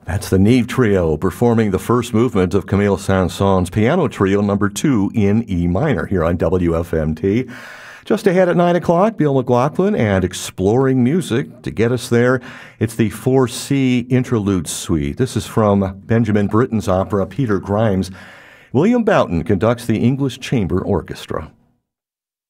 That's the Neve Trio performing the first movement of Camille Saint-Saëns' Piano Trio No. 2 in E minor here on WFMT. Just ahead at 9 o'clock, Bill McLaughlin and Exploring Music. To get us there, it's the 4C Interlude Suite. This is from Benjamin Britten's opera Peter Grimes. William Boughton conducts the English Chamber Orchestra.